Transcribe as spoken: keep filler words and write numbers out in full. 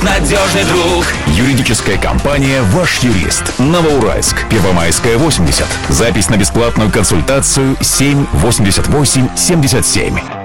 надежный друг. Юридическая компания «Ваш юрист». Новоуральск, Первомайская, восемьдесят. Запись на бесплатную консультацию семь восемьдесят восемь семьдесят семь.